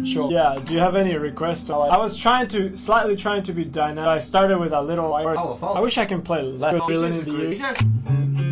Sure. Yeah, do you have any requests? I was slightly trying to be dynamic. I started with a little. Powerful. I wish I can play less. Villain in the year.